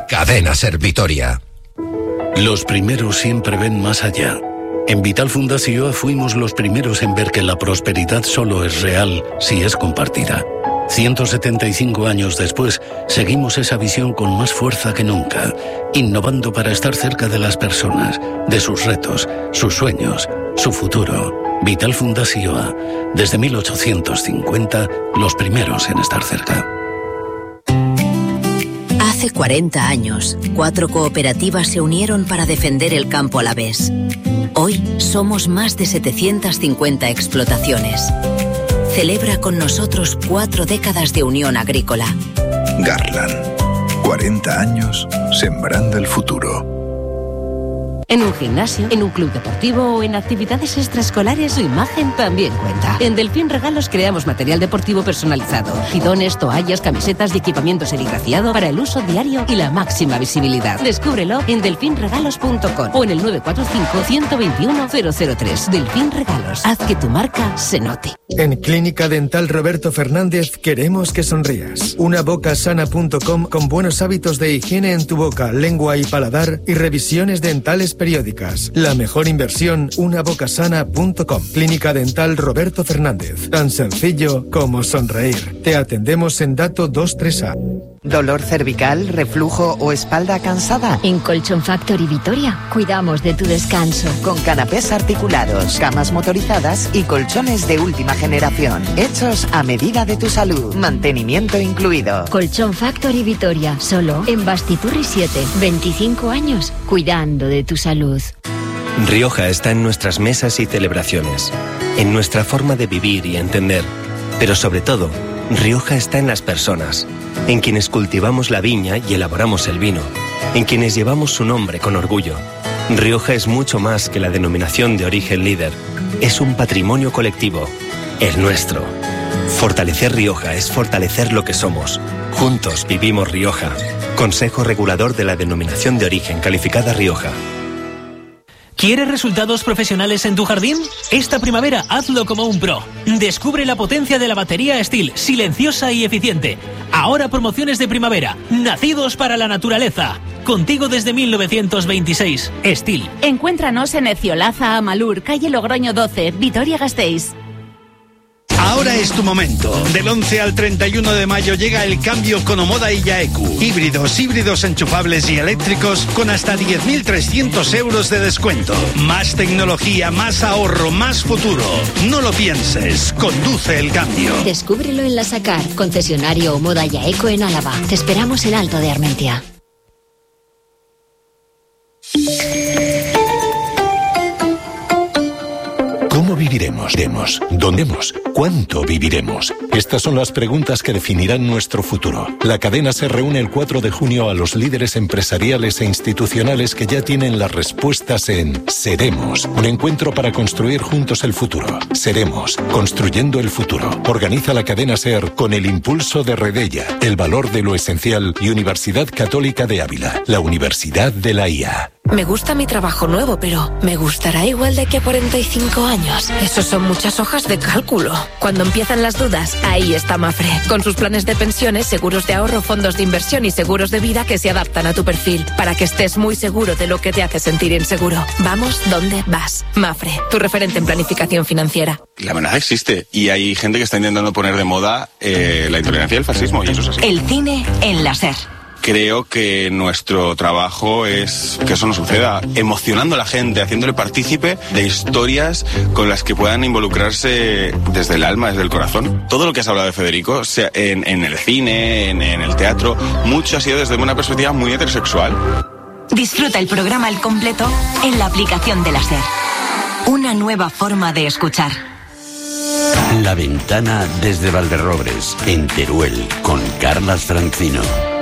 Cadena Ser Vitoria. Los primeros siempre ven más allá. En Vital Fundació fuimos los primeros en ver que la prosperidad solo es real si es compartida. 175 años después, seguimos esa visión con más fuerza que nunca, innovando para estar cerca de las personas, de sus retos, sus sueños, su futuro. Vital Fundació, desde 1850, los primeros en estar cerca. Hace 40 años, 4 cooperativas se unieron para defender el campo alavés. Hoy somos más de 750 explotaciones. Celebra con nosotros 4 décadas de unión agrícola. Garland, 40 años sembrando el futuro. En un gimnasio, en un club deportivo o en actividades extraescolares, su imagen también cuenta. En Delfín Regalos creamos material deportivo personalizado. Bidones, toallas, camisetas y equipamiento serigrafiado para el uso diario y la máxima visibilidad. Descúbrelo en delfinregalos.com o en el 945-121-003. Delfín Regalos. Haz que tu marca se note. En Clínica Dental Roberto Fernández queremos que sonrías. Unabocasana.com con buenos hábitos de higiene en tu boca, lengua y paladar y revisiones dentales periódicas. La mejor inversión, unabocasana.com. Clínica Dental Roberto Fernández. Tan sencillo como sonreír. Te atendemos en Dato 23A. ¿Dolor cervical, reflujo o espalda cansada? En Colchón Factory Vitoria cuidamos de tu descanso. Con canapés articulados, camas motorizadas y colchones de última generación. Hechos a medida de tu salud. Mantenimiento incluido. Colchón Factory Vitoria, solo en Bastiturri 7. 25 años cuidando de tu salud. Rioja está en nuestras mesas y celebraciones, en nuestra forma de vivir y entender. Pero sobre todo, Rioja está en las personas, en quienes cultivamos la viña y elaboramos el vino, en quienes llevamos su nombre con orgullo. Rioja es mucho más que la denominación de origen líder. Es un patrimonio colectivo, el nuestro. Fortalecer Rioja es fortalecer lo que somos. Juntos vivimos Rioja. Consejo Regulador de la Denominación de Origen Calificada Rioja. ¿Quieres resultados profesionales en tu jardín? Esta primavera hazlo como un pro. Descubre la potencia de la batería Stihl, silenciosa y eficiente. Ahora promociones de primavera, nacidos para la naturaleza. Contigo desde 1926. Stihl. Encuéntranos en Eciolaza, Amalur, calle Logroño 12, Vitoria-Gasteiz. Ahora es tu momento. Del 11 al 31 de mayo llega el cambio con Omoda y Yaeku. Híbridos enchufables y eléctricos con hasta 10.300 euros de descuento. Más tecnología, más ahorro, más futuro. No lo pienses, conduce el cambio. Descúbrelo en La Sacar, concesionario Omoda Yaeku en Álava. Te esperamos en Alto de Armentia. ¿Cómo viviremos? ¿Dónde? ¿Cuánto viviremos? Estas son las preguntas que definirán nuestro futuro. La cadena se reúne el 4 de junio a los líderes empresariales e institucionales que ya tienen las respuestas en Seremos, un encuentro para construir juntos el futuro. Seremos, construyendo el futuro. Organiza la cadena SER con el impulso de Redella, el valor de lo esencial y Universidad Católica de Ávila, la Universidad de la IA. Me gusta mi trabajo nuevo, pero ¿me gustará igual de aquí a 45 años? Esos son muchas hojas de cálculo. Cuando empiezan las dudas, ahí está Mafre. Con sus planes de pensiones, seguros de ahorro, fondos de inversión y seguros de vida que se adaptan a tu perfil, para que estés muy seguro de lo que te hace sentir inseguro. Vamos donde vas. Mafre, tu referente en planificación financiera. La amenaza existe y hay gente que está intentando poner de moda la intolerancia y el fascismo, y eso es así. El cine en la SER. Creo que nuestro trabajo es que eso no suceda, emocionando a la gente, haciéndole partícipe de historias con las que puedan involucrarse desde el alma, desde el corazón. Todo lo que has hablado de Federico, sea en el cine, en el teatro, mucho ha sido desde una perspectiva muy heterosexual. Disfruta el programa al completo en la aplicación de la SER. Una nueva forma de escuchar. La Ventana desde Valderrobres, en Teruel, con Carlas Francino.